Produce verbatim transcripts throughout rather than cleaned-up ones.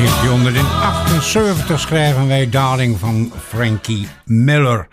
negentien achtenzeventig schrijven wij Darling van Frankie Miller.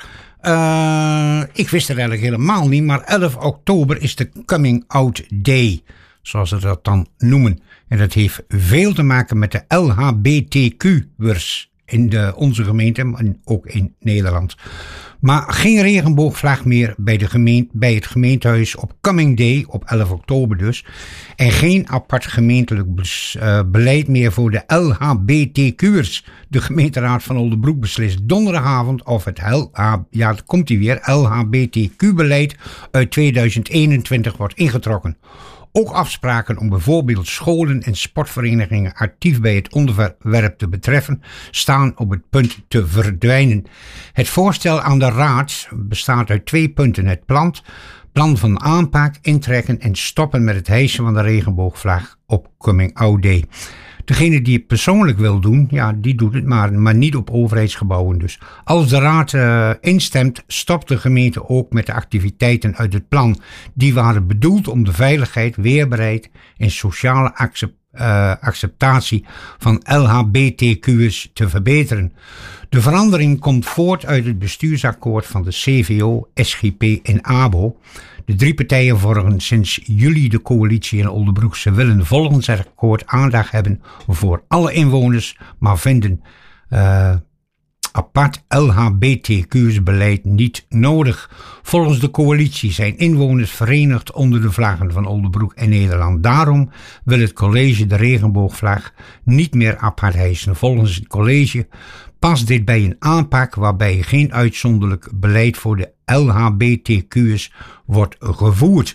Uh, ik wist het eigenlijk helemaal niet, maar elf oktober is de Coming Out Day, zoals ze dat dan noemen. En dat heeft veel te maken met de L H B T Q-wers in de, onze gemeente, maar ook in Nederland. Maar geen regenboogvlag meer bij, de gemeente, bij het gemeentehuis op Coming Day, op elf oktober dus. En geen apart gemeentelijk bes, uh, beleid meer voor de L H B T Q'ers. De gemeenteraad van Oldebroek beslist donderdagavond of het L H, ja, het komt hier weer, L H B T Q-beleid uit tweeduizend eenentwintig wordt ingetrokken. Ook afspraken om bijvoorbeeld scholen en sportverenigingen actief bij het onderwerp te betreffen staan op het punt te verdwijnen. Het voorstel aan de raad bestaat uit twee punten. Het plan, plan van aanpak, intrekken en stoppen met het hijsen van de regenboogvlag op Coming Out Day. Degene die het persoonlijk wil doen, ja, die doet het maar, maar niet op overheidsgebouwen dus. Als de raad uh, instemt, stopt de gemeente ook met de activiteiten uit het plan. Die waren bedoeld om de veiligheid, weerbaarheid en sociale accept, uh, acceptatie van L H B T Q'ers te verbeteren. De verandering komt voort uit het bestuursakkoord van de C V O, S G P en A B O. De drie partijen vormen sinds juli de coalitie in Oldebroek. Ze willen volgens het akkoord aandacht hebben voor alle inwoners, maar vinden uh, apart L H B T Q'ers-beleid niet nodig. Volgens de coalitie zijn inwoners verenigd onder de vlaggen van Oldebroek en Nederland. Daarom wil het college de regenboogvlag niet meer apart hijsen. Volgens het college past dit bij een aanpak waarbij geen uitzonderlijk beleid voor de L H B T Q'ers wordt gevoerd.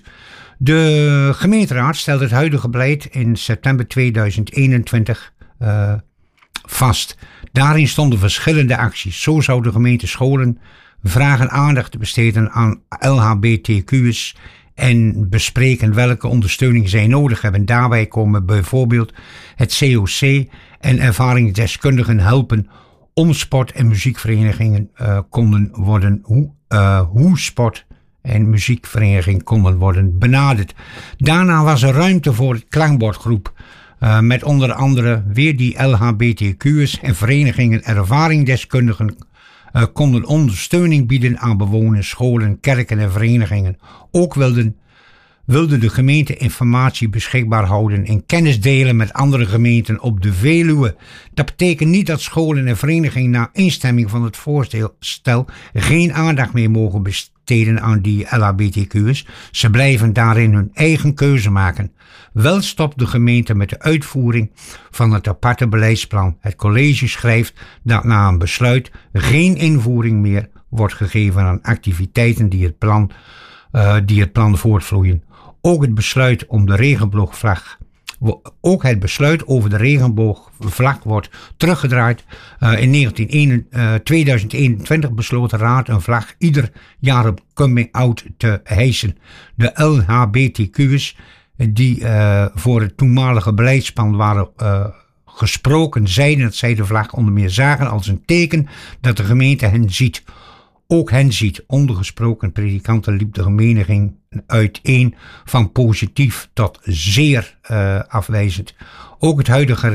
De gemeenteraad stelt het huidige beleid in september tweeduizend eenentwintig uh, vast. Daarin stonden verschillende acties. Zo zou de gemeente scholen vragen aandacht te besteden aan L H B T Q'ers en bespreken welke ondersteuning zij nodig hebben. Daarbij komen bijvoorbeeld het C O C en ervaringsdeskundigen helpen om sport- en muziekverenigingen uh, konden worden, hoe, uh, hoe sport- en muziekverenigingen konden worden benaderd. Daarna was er ruimte voor het klankbordgroep, uh, met onder andere weer die L H B T Q'ers en verenigingen ervaringsdeskundigen uh, konden ondersteuning bieden aan bewoners, scholen, kerken en verenigingen. Ook wilden wilde de gemeente informatie beschikbaar houden en kennis delen met andere gemeenten op de Veluwe. Dat betekent niet dat scholen en verenigingen na instemming van het voorstel geen aandacht meer mogen besteden aan die L H B T Q'ers. Ze blijven daarin hun eigen keuze maken. Wel stopt de gemeente met de uitvoering van het aparte beleidsplan. Het college schrijft dat na een besluit geen invoering meer wordt gegeven aan activiteiten die het plan, uh, die het plan voortvloeien. Ook het besluit om de regenboogvlag, ook het besluit over de regenboogvlag wordt teruggedraaid. Uh, in negentien, uh, tweeduizend eenentwintig besloot de raad een vlag ieder jaar op Coming Out te hijsen. De L H B T Q'ers die uh, voor het toenmalige beleidsplan waren uh, gesproken, zeiden dat zij de vlag onder meer zagen als een teken dat de gemeente hen ziet. Ook hen ziet. Ondergesproken predikanten liep de vereniging uiteen van positief tot zeer uh, afwijzend. Ook het huidige